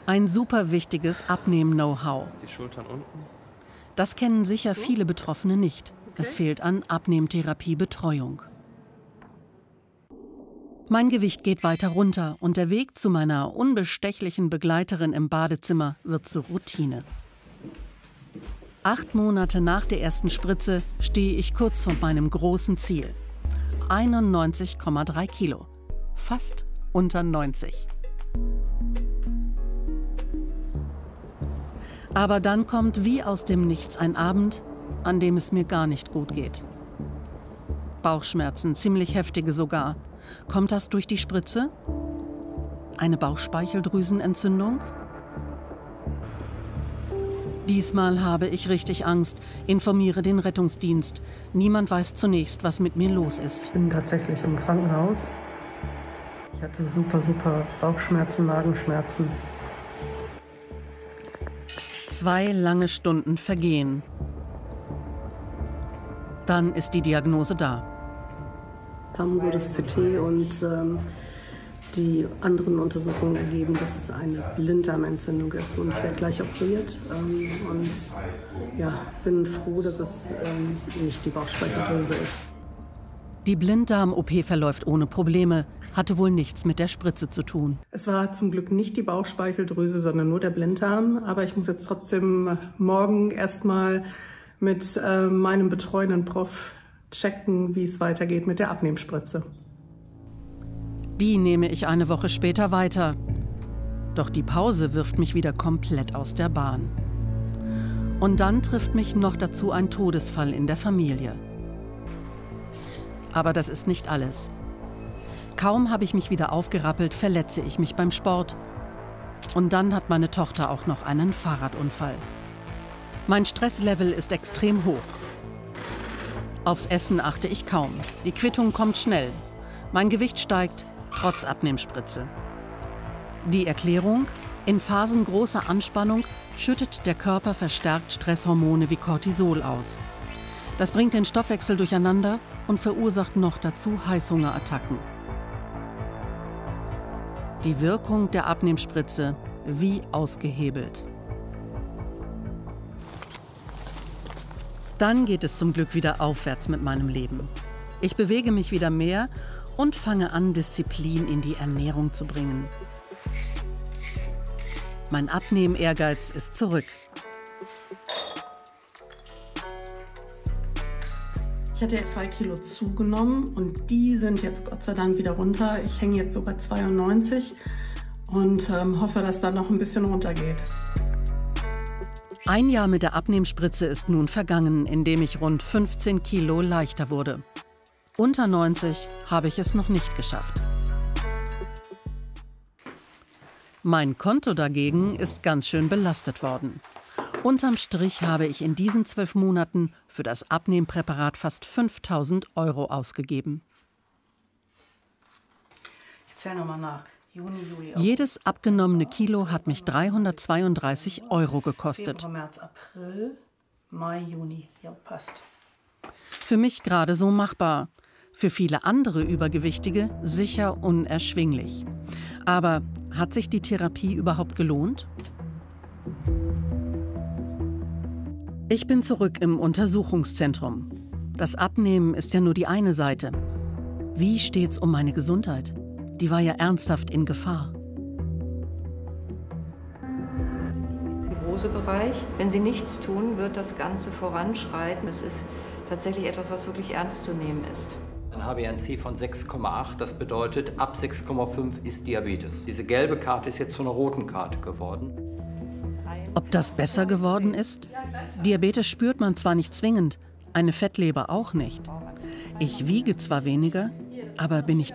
Ein super wichtiges Abnehmen-Know-how. Die Schultern unten. Das kennen sicher viele Betroffene nicht. Es fehlt an Abnehmtherapie-Betreuung. Mein Gewicht geht weiter runter und der Weg zu meiner unbestechlichen Begleiterin im Badezimmer wird zur Routine. 8 Monate nach der ersten Spritze stehe ich kurz vor meinem großen Ziel. 91,3 Kilo. Fast unter 90. Aber dann kommt wie aus dem Nichts ein Abend, an dem es mir gar nicht gut geht. Bauchschmerzen, ziemlich heftige sogar. Kommt das durch die Spritze? Eine Bauchspeicheldrüsenentzündung? Diesmal habe ich richtig Angst, informiere den Rettungsdienst. Niemand weiß zunächst, was mit mir los ist. Ich bin tatsächlich im Krankenhaus. Ich hatte super Bauchschmerzen, Magenschmerzen. 2 lange Stunden vergehen. Dann ist die Diagnose da. Haben so das CT und die anderen Untersuchungen ergeben, dass es eine Blinddarmentzündung ist. Und ich werde gleich operiert. Und ja, bin froh, dass es nicht die Bauchspeicheldrüse ist. Die Blinddarm-OP verläuft ohne Probleme, hatte wohl nichts mit der Spritze zu tun. Es war zum Glück nicht die Bauchspeicheldrüse, sondern nur der Blinddarm. Aber ich muss jetzt trotzdem morgen erstmal mit meinem betreuenden Prof checken, wie es weitergeht mit der Abnehmspritze. Die nehme ich eine Woche später weiter. Doch die Pause wirft mich wieder komplett aus der Bahn. Und dann trifft mich noch dazu ein Todesfall in der Familie. Aber das ist nicht alles. Kaum habe ich mich wieder aufgerappelt, verletze ich mich beim Sport. Und dann hat meine Tochter auch noch einen Fahrradunfall. Mein Stresslevel ist extrem hoch. Aufs Essen achte ich kaum. Die Quittung kommt schnell. Mein Gewicht steigt, trotz Abnehmspritze. Die Erklärung? In Phasen großer Anspannung schüttet der Körper verstärkt Stresshormone wie Cortisol aus. Das bringt den Stoffwechsel durcheinander und verursacht noch dazu Heißhungerattacken. Die Wirkung der Abnehmspritze wie ausgehebelt. Dann geht es zum Glück wieder aufwärts mit meinem Leben. Ich bewege mich wieder mehr und fange an, Disziplin in die Ernährung zu bringen. Mein Abnehmen-Ehrgeiz ist zurück. Ich hatte jetzt 2 Kilo zugenommen und die sind jetzt Gott sei Dank wieder runter. Ich hänge jetzt so bei 92 und hoffe, dass da noch ein bisschen runtergeht. Ein Jahr mit der Abnehmspritze ist nun vergangen, in dem ich rund 15 Kilo leichter wurde. Unter 90 habe ich es noch nicht geschafft. Mein Konto dagegen ist ganz schön belastet worden. Unterm Strich habe ich in diesen 12 Monaten für das Abnehmpräparat fast 5.000 € ausgegeben. Ich zähle nochmal nach. Juni, Juli, Jedes abgenommene Kilo hat mich 332 € gekostet. Februar, März, April, Mai, Juni. Ja, passt. Für mich gerade so machbar. Für viele andere Übergewichtige sicher unerschwinglich. Aber hat sich die Therapie überhaupt gelohnt? Ich bin zurück im Untersuchungszentrum. Das Abnehmen ist ja nur die eine Seite. Wie steht's um meine Gesundheit? Die war ja ernsthaft in Gefahr. Bereich. Wenn Sie nichts tun, wird das Ganze voranschreiten. Es ist tatsächlich etwas, was wirklich ernst zu nehmen ist. Ein HbA1c von 6,8, das bedeutet, ab 6,5 ist Diabetes. Diese gelbe Karte ist jetzt zu einer roten Karte geworden. Ob das besser geworden ist? Diabetes spürt man zwar nicht zwingend, eine Fettleber auch nicht. Ich wiege zwar weniger, aber bin ich